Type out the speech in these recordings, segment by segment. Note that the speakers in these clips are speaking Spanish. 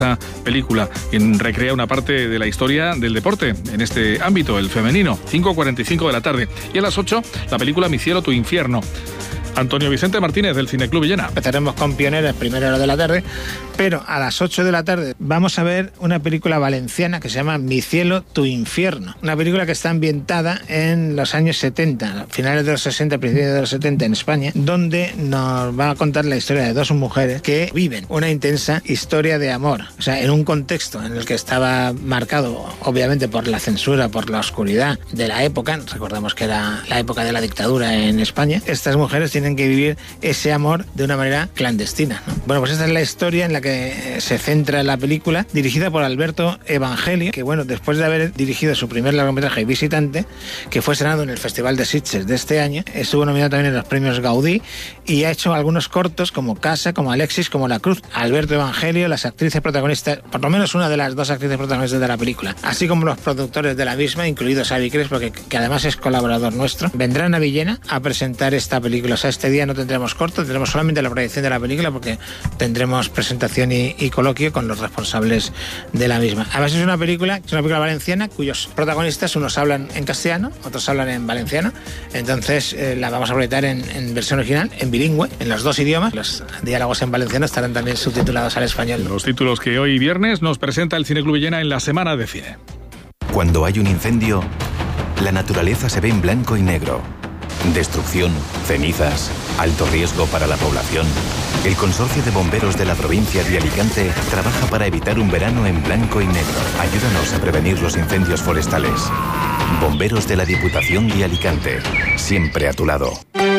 Esta película recrea una parte de la historia del deporte en este ámbito, el femenino. 5:45 de la tarde. Y a las 8, la película Mi cielo, tu infierno. Antonio Vicente Martínez, del Cineclub Villena. Empezaremos con Pioneras, primera hora de la tarde, pero a las 8 de la tarde vamos a ver una película valenciana que se llama Mi cielo, tu infierno. Una película que está ambientada en los años 70, finales de los 60, principios de los 70 en España, donde nos va a contar la historia de dos mujeres que viven una intensa historia de amor. O sea, en un contexto en el que estaba marcado, obviamente, por la censura, por la oscuridad de la época. Recordamos que era la época de la dictadura en España. Estas mujeres tienen que vivir ese amor de una manera clandestina, ¿no? Bueno, pues esta es la historia en la que se centra la película, dirigida por Alberto Evangelio, que bueno, después de haber dirigido su primer largometraje Visitante, que fue estrenado en el Festival de Sitges de este año, estuvo nominado también en los premios Gaudí y ha hecho algunos cortos como Casa, como Alexis, como La Cruz. Alberto Evangelio, las actrices protagonistas, por lo menos una de las dos actrices protagonistas de la película, así como los productores de la misma, incluido Xavi Crespo, que además es colaborador nuestro, vendrán a Villena a presentar esta película. O sea, este día no tendremos corto, tendremos solamente la proyección de la película porque tendremos presentación y coloquio con los responsables de la misma. Además es una película valenciana cuyos protagonistas unos hablan en castellano, otros hablan en valenciano, entonces la vamos a proyectar en versión original, en bilingüe, en los dos idiomas. Los diálogos en valenciano estarán también subtitulados al español. Los títulos que hoy viernes nos presenta el Cineclub Villena en la Semana de Cine. Cuando hay un incendio, la naturaleza se ve en blanco y negro. Destrucción, cenizas, alto riesgo para la población. El Consorcio de Bomberos de la provincia de Alicante trabaja para evitar un verano en blanco y negro. Ayúdanos a prevenir los incendios forestales. Bomberos de la Diputación de Alicante, siempre a tu lado.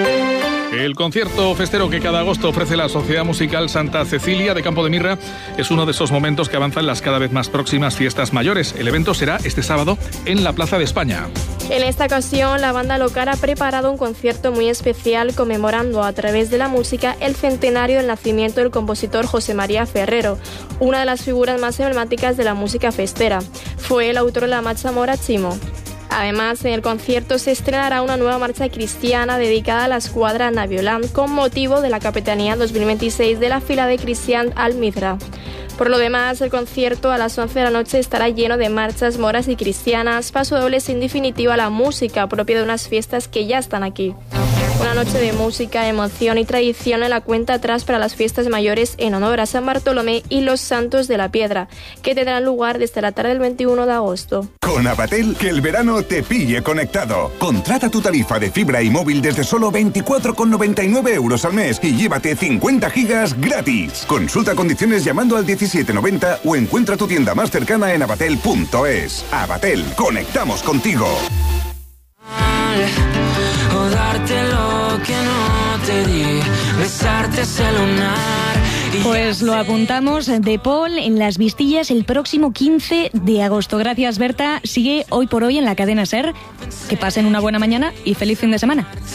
El concierto festero que cada agosto ofrece la Sociedad Musical Santa Cecilia de Campo de Mirra es uno de esos momentos que avanzan las cada vez más próximas fiestas mayores. El evento será este sábado en la Plaza de España. En esta ocasión, la banda local ha preparado un concierto muy especial conmemorando a través de la música el centenario del nacimiento del compositor José María Ferrero, una de las figuras más emblemáticas de la música festera. Fue el autor de la marcha Mora Chimo. Además, en el concierto se estrenará una nueva marcha cristiana dedicada a la escuadra Naviolam con motivo de la Capitanía 2026 de la fila de Cristian Al-Midra. Por lo demás, el concierto a las 11 de la noche estará lleno de marchas moras y cristianas, pasodobles en definitiva la música propia de unas fiestas que ya están aquí. Una noche de música, emoción y tradición en la cuenta atrás para las fiestas mayores en honor a San Bartolomé y los Santos de la Piedra, que tendrán lugar desde la tarde del 21 de agosto. Con Avatel, que el verano te pille conectado. Contrata tu tarifa de fibra y móvil desde solo 24,99 € al mes y llévate 50 gigas gratis. Consulta condiciones llamando al 1790 o encuentra tu tienda más cercana en avatel.es. Avatel, conectamos contigo. O darte lo que no te di, besarte ese lunar. Pues lo apuntamos de Paul en Las Vistillas el próximo 15 de agosto. Gracias, Berta. Sigue Hoy por Hoy en la cadena SER. Que pasen una buena mañana y feliz fin de semana.